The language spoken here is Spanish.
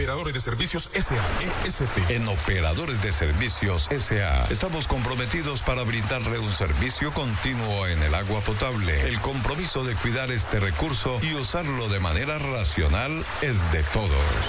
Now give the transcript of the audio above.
Operadores de Servicios S.A. ESP. En Operadores de Servicios S.A. estamos comprometidos para brindarle un servicio continuo en el agua potable. El compromiso de cuidar este recurso y usarlo de manera racional es de todos.